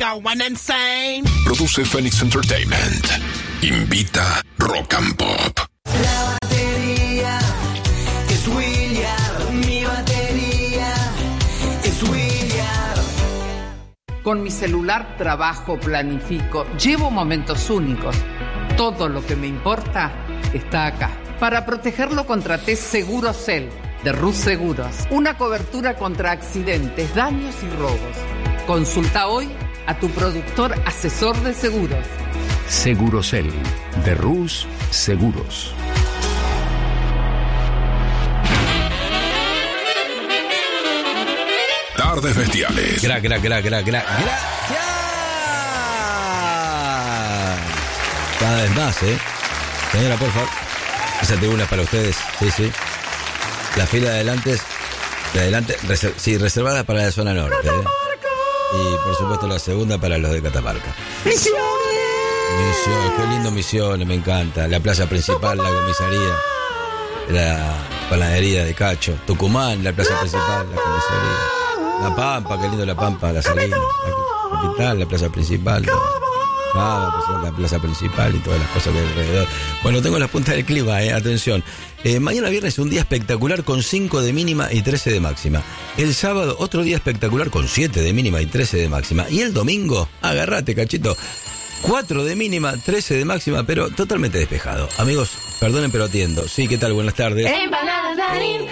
going insane. Produce Phoenix Entertainment. Invita Rock and Pop. La batería es William. Mi batería es William. Con mi celular trabajo, planifico, llevo momentos únicos. Todo lo que me importa está acá. Para protegerlo contraté Segurocel de Rus Seguros. Una cobertura contra accidentes, daños y robos. Consulta hoy a tu productor asesor de seguros. Segurocel de Rus Seguros. Tardes Bestiales. Gracias. Cada vez más, Señora, por favor. Esa tribuna es para ustedes. Sí. La fila de adelante, reservada para la zona norte. Y por supuesto la segunda para los de Catamarca. ¡Misiones! Qué lindo Misiones, me encanta. La plaza principal, la comisaría, la panadería de Cacho. Tucumán, la plaza principal, la comisaría. La Pampa, qué lindo La Pampa, la Salina, la capital, la plaza principal. La plaza principal y todas las cosas que hay alrededor. Bueno, tengo la punta del clima, atención. Mañana viernes un día espectacular con 5 de mínima y 13 de máxima. El sábado otro día espectacular con 7 de mínima y 13 de máxima. Y el domingo, agárrate, cachito, 4 de mínima, 13 de máxima, pero totalmente despejado. Amigos, perdonen pero atiendo. Sí, ¿qué tal? Buenas tardes. Empanadas Darín,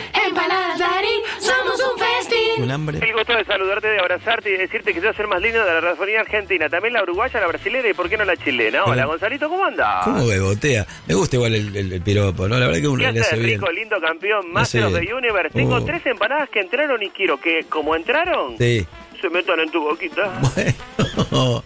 somos un festín. ¿Un hambre? El gusto de saludarte, de abrazarte y decirte que yo soy el más lindo de la radiofonía argentina. También la uruguaya, la brasilera y por qué no la chilena. Hola, Gonzalito, ¿cómo andás? ¿Cómo bebotea? Me gusta igual el piropo, ¿no? La verdad que uno le hace bien. Rico, lindo campeón, Master of the Universe. Tengo 3 empanadas que entraron y quiero que, como entraron, sí, se metan en tu boquita. Bueno,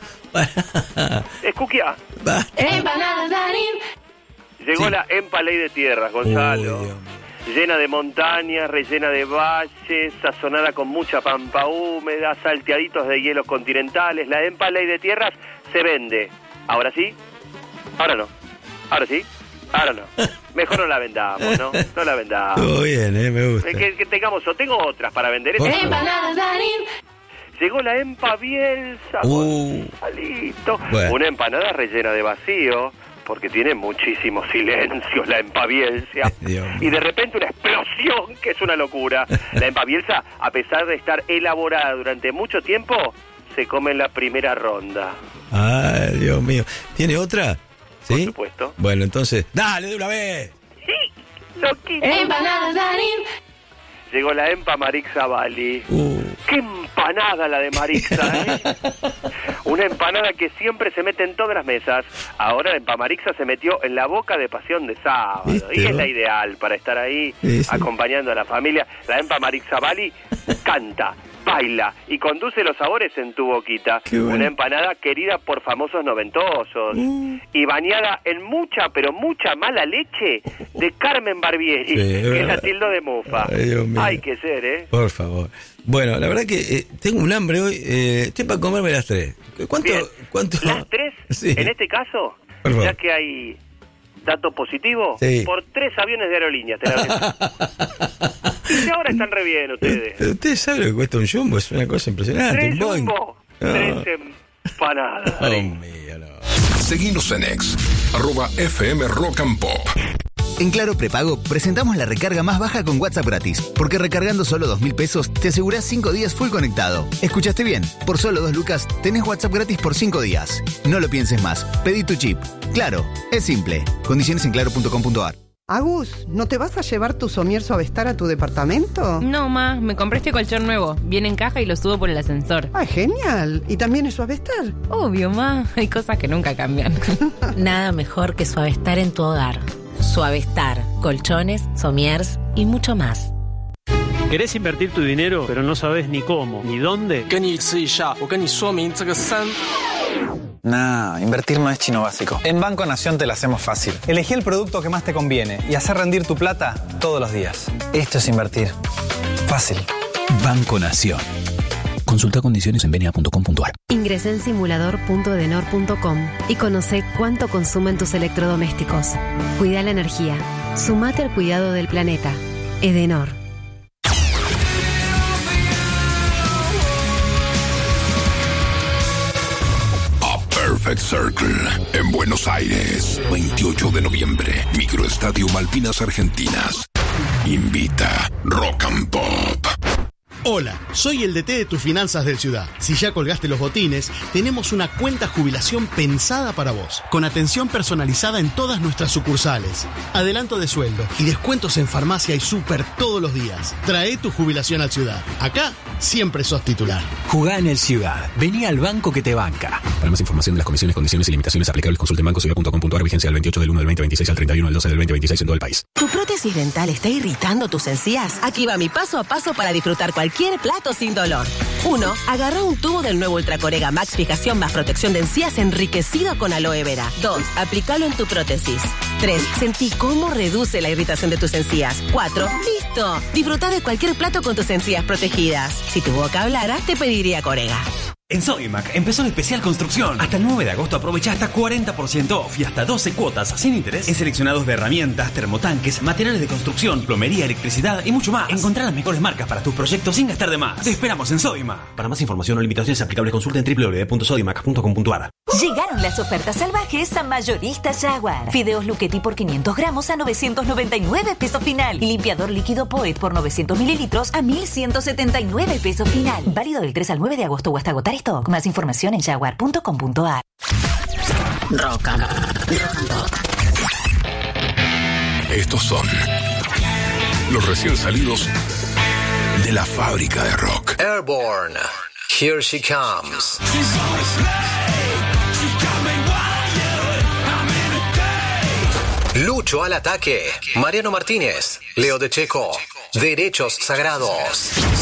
Escuquia. Empanadas Darín. Llegó la Empa Ley de Tierras, Gonzalo. Llena de montañas, rellena de valles, sazonada con mucha pampa húmeda, salteaditos de hielos continentales. La Empa Ley de Tierras se vende. ¿Ahora sí? Ahora no. ¿Ahora sí? Ahora no. Mejor no la vendamos, ¿no? No la vendamos. Todo bien, me gusta. Que tengamos, o tengo otras para vender. Empanadas Darín. Llegó la Empa Bielsa, Gonzalito. Bueno. Una empanada rellena de vacío, porque tiene muchísimos silencios la Empa Bielsa. Y de repente una explosión, que es una locura. La Empa Bielsa, a pesar de estar elaborada durante mucho tiempo, se come en la primera ronda. Ay, Dios mío. ¿Tiene otra? ¿Sí? Por supuesto. Bueno, entonces, ¡dale de una vez! Sí, loquito. Empanadas Darín. Llegó la Empa Marixa Bali. ¡Qué empanada la de Marixa, Una empanada que siempre se mete en todas las mesas. Ahora la Empa Marixa se metió en la boca de Pasión de Sábado. ¿Viste, y es la ideal para estar ahí, acompañando a la familia. La Empa Marixa Bali canta, baila y conduce los sabores en tu boquita. Bueno. Una empanada querida por famosos noventosos y bañada en mucha, pero mucha mala leche de Carmen Barbieri, que es la tildo de mufa. Ay, Dios mío. Hay que ser, Por favor. Bueno, la verdad que tengo un hambre hoy. Estoy para comerme las 3. ¿Cuánto? ¿Las 3? Sí. En este caso, ya que hay dato positivo, por 3 aviones de aerolíneas te la vendo. Y ahora están re bien ustedes. Ustedes saben lo que cuesta un jumbo, es una cosa impresionante. 3 jumbo, 3 empanadas. Oh, mío, no. Seguinos en X, @FM Rock and Pop. En Claro Prepago presentamos la recarga más baja con WhatsApp gratis, porque recargando solo 2.000 pesos te asegurás 5 días full conectado. ¿Escuchaste bien? Por solo 2 lucas tenés WhatsApp gratis por 5 días. No lo pienses más, pedí tu chip. Claro, es simple. Condiciones en claro.com.ar. Agus, ¿no te vas a llevar tu somier Suavestar a tu departamento? No, ma, me compré este colchón nuevo. Viene en caja y lo subo por el ascensor. ¡Ay, genial! ¿Y también es Suavestar? Obvio, ma. Hay cosas que nunca cambian. Nada mejor que Suavestar en tu hogar. Suavestar, colchones, somiers y mucho más. ¿Querés invertir tu dinero, pero no sabes ni cómo, ni dónde? Nah, invertir no es chino básico. En Banco Nación te la hacemos fácil. Elegí el producto que más te conviene y hacer rendir tu plata todos los días. Esto es invertir. Fácil. Banco Nación. Consulta condiciones en bna.com.ar. Ingresá en simulador.edenor.com y conoce cuánto consumen tus electrodomésticos. Cuida la energía. Sumate al cuidado del planeta. Edenor. Perfect Circle en Buenos Aires. 28 de noviembre. Microestadio Malvinas Argentinas. Invita Rock and Pop. Hola, soy el DT de tus finanzas del Ciudad. Si ya colgaste los botines, tenemos una cuenta jubilación pensada para vos, con atención personalizada en todas nuestras sucursales, adelanto de sueldo y descuentos en farmacia y súper todos los días. Trae tu jubilación al Ciudad. Acá siempre sos titular. Jugá en el Ciudad. Vení al banco que te banca. Para más información de las comisiones, condiciones y limitaciones aplicables, consulte en bancociudad.com.ar. Vigencia del 28 del 1 del 2026 al 31 del 12 del 2026 en todo el país. ¿Tu prótesis dental está irritando tus encías? Aquí va mi paso a paso para disfrutar cualquier plato sin dolor. 1. Agarra un tubo del nuevo Ultracorega Max Fijación más protección de encías enriquecido con aloe vera. 2. Aplícalo en tu prótesis. 3. Sentí cómo reduce la irritación de tus encías. 4. ¡Listo! Disfruta de cualquier plato con tus encías protegidas. Si tu boca hablara, te pediría Corega. En Sodimac empezó el especial construcción. Hasta el 9 de agosto aprovecha hasta 40% off y hasta 12 cuotas sin interés en seleccionados de herramientas, termotanques, materiales de construcción, plomería, electricidad y mucho más. Encontrá las mejores marcas para tus proyectos sin gastar de más. Te esperamos en Sodimac. Para más información o limitaciones aplicables, consulta en www.sodimac.com.ar. Llegaron las ofertas salvajes a Mayorista Jaguar. Fideos Luchetti por 500 gramos a 999 pesos final. Y limpiador líquido Poet por 900 mililitros a 1179 pesos final. Válido del 3 al 9 de agosto o hasta agotar stock. Más información en jaguar.com.ar. Rock and Pop. Estos son los recién salidos de la fábrica de rock. Airborne, Here She Comes. Lucho al ataque. Mariano Martínez, Leo de Checo. Derechos Sagrados.